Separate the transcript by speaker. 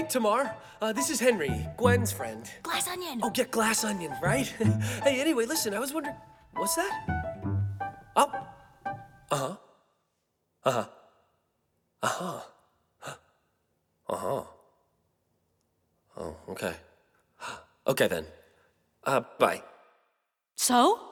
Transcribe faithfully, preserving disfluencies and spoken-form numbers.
Speaker 1: Tamar. Uh, this is Henry, Gwen's friend.
Speaker 2: Glass onion.
Speaker 1: Oh, get glass onion, right? Hey, anyway, listen, I was wondering, what's that? Oh. Uh-huh. Uh-huh. Uh-huh. Uh-huh. Oh, okay. Okay, then. Uh, bye.
Speaker 2: So?